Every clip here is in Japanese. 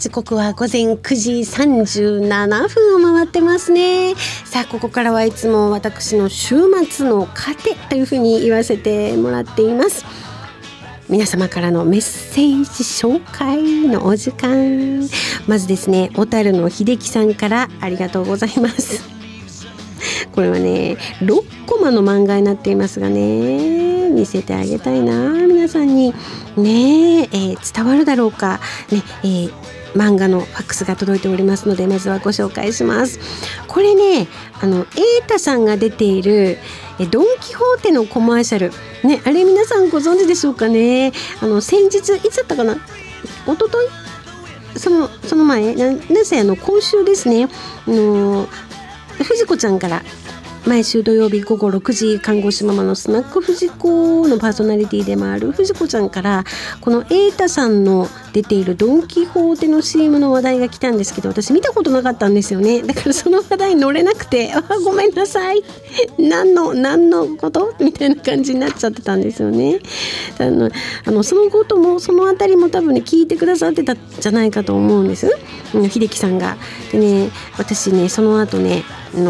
時刻は午前9時37分を回ってますね。さあここからはいつも私の週末の糧というふうに言わせてもらっています。皆様からのメッセージ紹介のお時間。まずですね、小樽の秀樹さんからありがとうございます。これはね6コマの漫画になっていますがね、見せてあげたいな皆さんにね、伝わるだろうかね、漫画のファックスが届いておりますので、まずはご紹介します。これね、瑛太さんが出ているドン・キホーテのコマーシャル、ね、あれ皆さんご存知でしょうかね。先日いつだったかな、一昨日その前なぜ今週ですね、藤子ちゃんから毎週土曜日午後6時、看護師ママのスナック藤子のパーソナリティでもある藤子ちゃんから、この瑛太さんの出ているドン・キホーテの CM の話題が来たんですけど、私見たことなかったんですよね。だからその話題に乗れなくて、ごめんなさい、何のことみたいな感じになっちゃってたんですよね。そのこともそのあたりも多分ね聞いてくださってたんじゃないかと思うんです、秀樹さんが。でね、私ねその後ね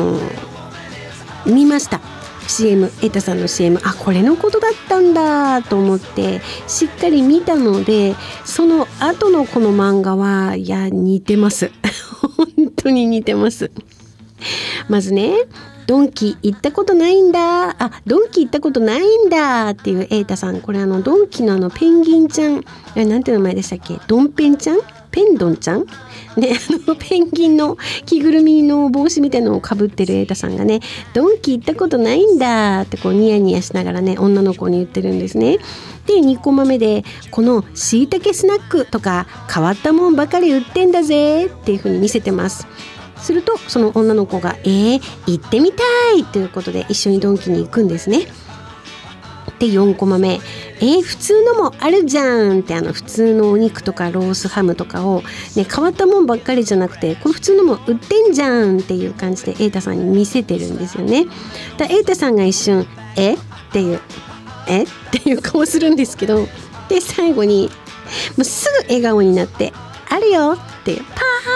見ました CM、 瑛太さんの CM。 これのことだったんだと思ってしっかり見たので、その後のこの漫画は似てます本当に似てます。まずね、ドンキ行ったことないんだ、ドンキ行ったことないんだっていう瑛太さん。これドンキのペンギンちゃん、なんて名前でしたっけ、ドンペンちゃん、ペンドンちゃんね、ペンギンの着ぐるみの帽子みたいなのをかぶってる瑛太さんがね、ドンキ行ったことないんだってこうニヤニヤしながらね女の子に言ってるんですね。で2個目で、このしいたけスナックとか変わったもんばかり売ってんだぜっていう風に見せてます。するとその女の子が行ってみたいということで一緒にドンキに行くんですね。で4コマ目、普通のもあるじゃんって、普通のお肉とかロースハムとかを、ね、変わったもんばっかりじゃなくて、これ普通のも売ってんじゃんっていう感じで瑛太さんに見せてるんですよね。だ瑛太さんが一瞬っていう顔するんですけど、で最後にもうすぐ笑顔になって、あるよっていう、パ